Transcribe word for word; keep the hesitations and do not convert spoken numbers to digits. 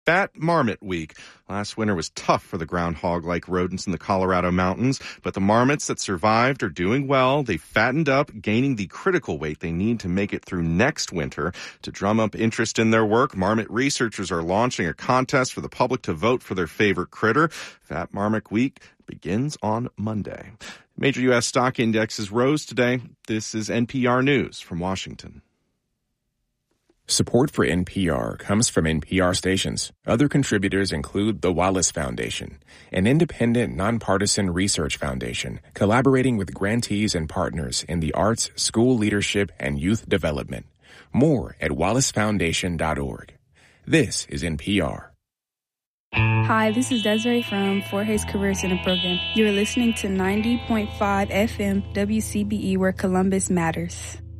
Fat Marmot Week. Last winter was tough for the groundhog-like rodents in the Colorado mountains, but the marmots that survived are doing well. They fattened up, gaining the critical weight they need to make it through next winter. To drum up interest in their work, marmot researchers are launching a contest for the public to vote for their favorite critter. Fat Marmot Week begins on Monday. Major U S stock indexes rose today. This is N P R News from Washington. Support for N P R comes from N P R stations. Other contributors include the Wallace Foundation, an independent, nonpartisan research foundation collaborating with grantees and partners in the arts, school leadership, and youth development. More at wallace foundation dot org. This is N P R. Hi, this is Desiree from Fort Hays Career Center program. You're listening to ninety point five F M W C B E, where Columbus matters.